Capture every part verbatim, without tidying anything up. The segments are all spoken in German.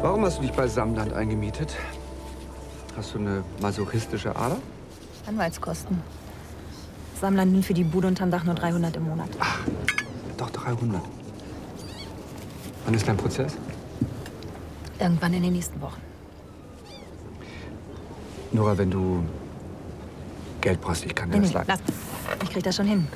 Warum hast du dich bei Samland eingemietet? Hast du eine masochistische Ader? Anwaltskosten. Sammlern nimmt für die Bude unterm Dach nur dreihundert im Monat. Ach, doch dreihundert. Wann ist dein Prozess? Irgendwann in den nächsten Wochen. Nora, wenn du Geld brauchst, ich kann dir Nee, das nee, sagen. lass. Ich krieg das schon hin.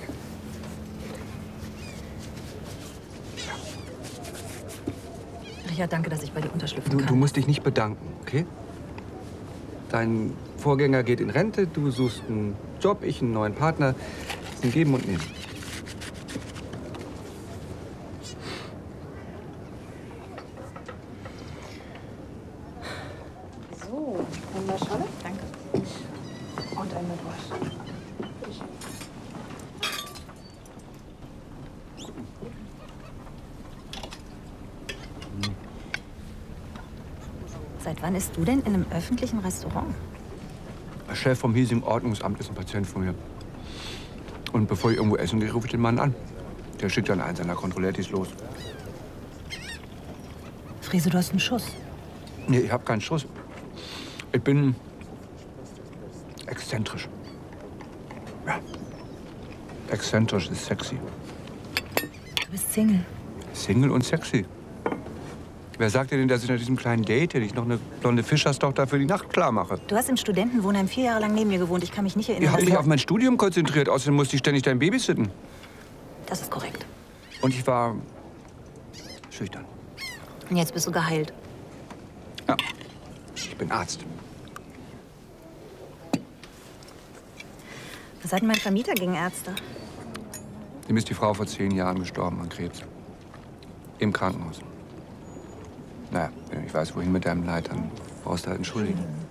Richard, danke, dass ich bei dir unterschlüpfen Du, kann. du musst dich nicht bedanken, okay? Dein Vorgänger geht in Rente, du suchst einen Job, ich einen neuen Partner. Das ist ein Geben und Nehmen. So, einmal Schale. Danke. Und einmal Wasch. Seit wann isst du denn in einem öffentlichen Restaurant? Der Chef vom hiesigen Ordnungsamt ist ein Patient von mir. Und bevor ich irgendwo essen gehe, rufe ich den Mann an. Der schickt dann einen seiner Kontrollettis los. Friese, du hast einen Schuss. Nee, ich hab keinen Schuss. Ich bin exzentrisch. Ja. Exzentrisch ist sexy. Du bist Single. Single und sexy. Wer sagt dir denn, dass ich nach diesem kleinen Date hier nicht noch eine blonde Fischerstochter für die Nacht klar mache? Du hast im Studentenwohnheim vier Jahre lang neben mir gewohnt. Ich kann mich nicht erinnern, Ich habe dass mich du- auf mein Studium konzentriert. Außerdem musste ich ständig dein Baby sitten. Das ist korrekt. Und ich war schüchtern. Und jetzt bist du geheilt. Ja, ich bin Arzt. Was hat denn mein Vermieter gegen Ärzte? Dem ist die Frau vor zehn Jahren gestorben an Krebs. Im Krankenhaus. Naja, wenn du nicht weißt, wohin mit deinem Leid, dann brauchst du halt entschuldigen.